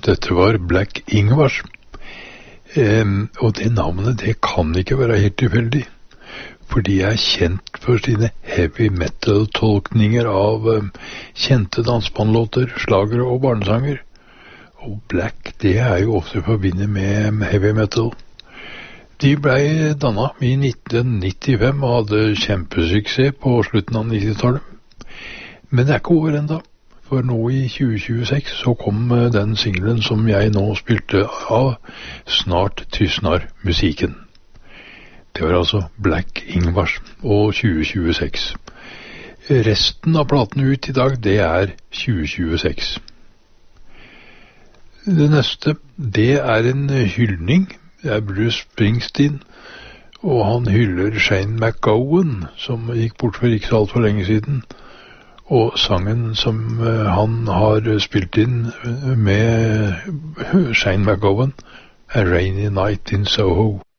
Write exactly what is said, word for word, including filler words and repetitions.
Dette var Black Ingvars. Um, og det navnet, det kan ikke være helt tilfeldig, for de er kjent for sine heavy metal-tolkninger av um, kjente dansebandlåter, slagere og barnesanger. Og Black, det er jo ofte forbundet med heavy metal. De ble dannet i nitten nittifem og hadde kjempesuksess på slutten av nittitallet. Men det er ikke over enda. For nå i tjue tjueseks så kom den singlen som jeg nå spilte av, Snart tystnar musikken. Det var altså Black Ingvars og tjue tjueseks. Resten av platen ut i dag, det er tjue tjueseks. Det neste, det er en hyldning. Det er Bruce Springsteen, og han hyller Shane MacGowan, som gikk bort for ikke så alt for lenge siden. Og sangen som uh, han har spilt inn med Shane MacGowan, A Rainy Night in Soho.